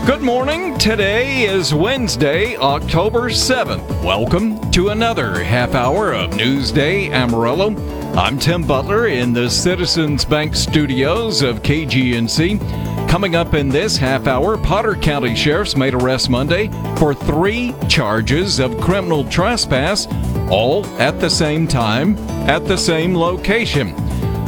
Good morning. Today is Wednesday, October 7th. Welcome to another half hour of Newsday Amarillo. I'm Tim Butler in the Citizens Bank studios of KGNC. Coming up in this half hour, Potter County Sheriff's made arrests Monday for 3 charges of criminal trespass, all at the same time, at the same location.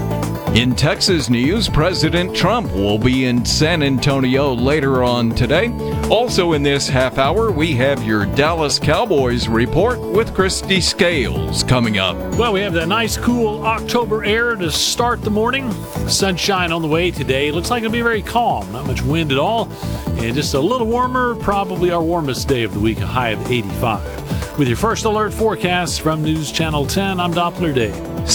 In Texas news, President Trump will be in San Antonio later on today. Also in this half hour, we have your Dallas Cowboys report with Christy Scales coming up. Well, we have that nice, cool October air to start the morning. Sunshine on the way today. Looks like it'll be very calm. Not much wind at all. And just a little warmer, probably our warmest day of the week, a high of 85. With your first alert forecast from News Channel 10, I'm Doppler Dave.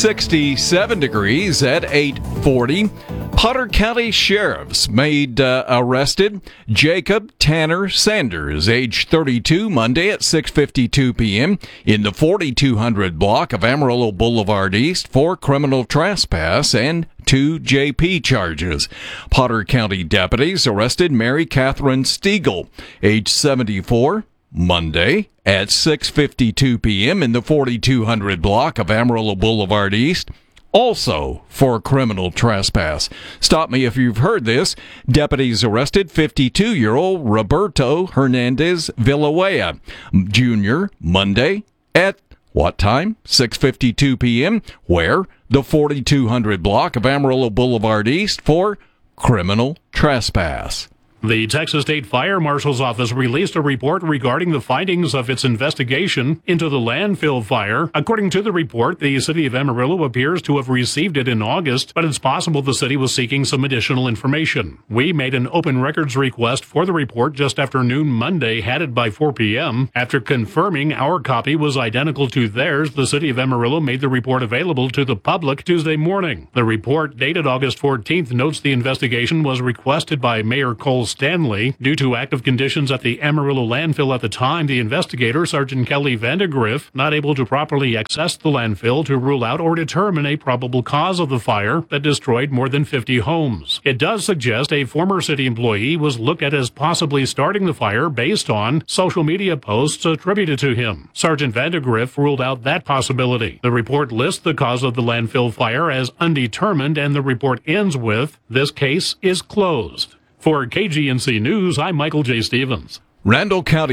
67 degrees at 8:40. Potter County Sheriffs made arrested Jacob Tanner Sanders, age 32, Monday at 6:52 p.m. in the 4200 block of Amarillo Boulevard East for criminal trespass and 2 JP charges. Potter County deputies arrested Mary Catherine Stiegel, age 74, Monday at 6:52 p.m. in the 4200 block of Amarillo Boulevard East, also for criminal trespass. Stop me if you've heard this. Deputies arrested 52-year-old Roberto Hernandez Villanueva Jr. Monday at what time? 6:52 p.m. Where? The 4200 block of Amarillo Boulevard East for criminal trespass. The Texas State Fire Marshal's Office released a report regarding the findings of its investigation into the landfill fire. According to the report, the city of Amarillo appears to have received it in August, but it's possible the city was seeking some additional information. We made an open records request for the report just after noon Monday, had it by 4 p.m. After confirming our copy was identical to theirs, the city of Amarillo made the report available to the public Tuesday morning. The report, dated August 14th, notes the investigation was requested by Mayor Cole Stanley. Due to active conditions at the Amarillo landfill at the time, the investigator, Sergeant Kelly Vandergriff, not able to properly access the landfill to rule out or determine a probable cause of the fire that destroyed more than 50 homes. It does suggest a former city employee was looked at as possibly starting the fire based on social media posts attributed to him. Sergeant Vandergriff ruled out that possibility. The report lists the cause of the landfill fire as undetermined, and the report ends with, "This case is closed." For KGNC News, I'm Michael J. Stevens. Randall County